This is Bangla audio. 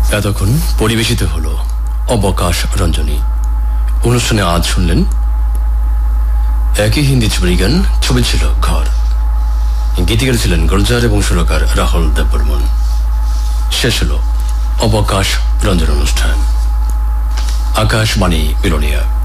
এতক্ষণ পরিবেশিত হলো অবকাশ রঞ্জনী। অনুষ্ঠানে আজ শুনলেন একই হিন্দি ছবির গান, ছবি ছিল ঘর। গীতিকার ছিলেন গুলজার এবং সুরকার রাহুল দেববর্মন। শেষ হলো অবকাশ রঞ্জন অনুষ্ঠান। আকাশবাণী বিলোনিয়া।